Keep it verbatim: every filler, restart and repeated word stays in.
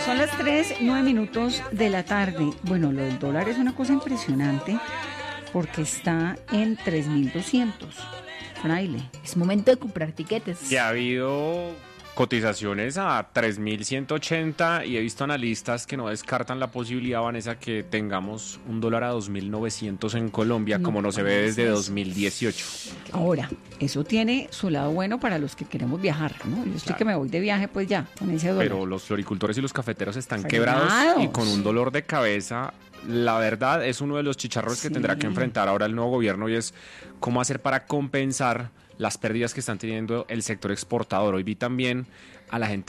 Son las tres, nueve minutos de la tarde. Bueno, lo del dólar es una cosa impresionante porque está en tres mil doscientos. Fraile. Es momento de comprar tiquetes. Ya ha habido cotizaciones a tres mil ciento ochenta y he visto analistas que no descartan la posibilidad, Vanessa, que tengamos un dólar a dos mil novecientos en Colombia, no, como no se ve desde dos mil dieciocho. Ahora, eso tiene su lado bueno para los que queremos viajar, ¿no? Yo estoy claro. que me voy de viaje, pues ya, con ese dólar. Pero los floricultores y los cafeteros están Frenados. quebrados y con un dolor de cabeza. La verdad es uno de los chicharros sí. que tendrá que enfrentar ahora el nuevo gobierno y es cómo hacer para compensar las pérdidas que están teniendo el sector exportador. Hoy vi también a la gente